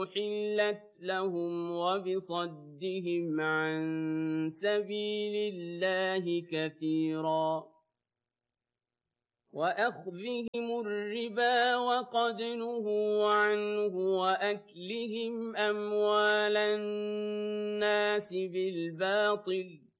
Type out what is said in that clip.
أحلت لهم وبصدهم عن سبيل الله كثيرا وأخذهم الربا وقد نهوا عنه وأكلهم أموال الناس بالباطل